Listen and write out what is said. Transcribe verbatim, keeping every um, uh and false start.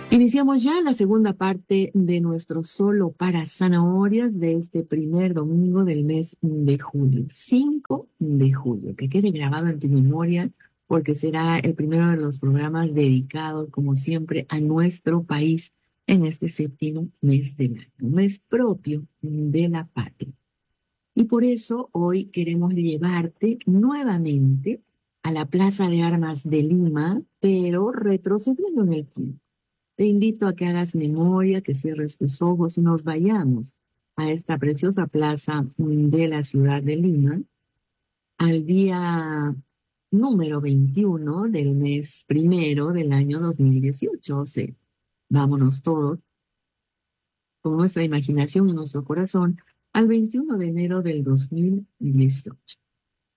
Iniciamos ya la segunda parte de nuestro Solo para Zanahorias de este primer domingo del mes de julio, cinco de julio. Que quede grabado en tu memoria porque será el primero de los programas dedicados, como siempre, a nuestro país en este séptimo mes del año, mes propio de la patria. Y por eso hoy queremos llevarte nuevamente a la Plaza de Armas de Lima, pero retrocediendo en el tiempo. Te invito a que hagas memoria, que cierres tus ojos y nos vayamos a esta preciosa plaza de la ciudad de Lima al día número veintiuno del mes primero del año dos mil dieciocho. O sea, vámonos todos con nuestra imaginación y nuestro corazón al veintiuno de enero del dos mil dieciocho.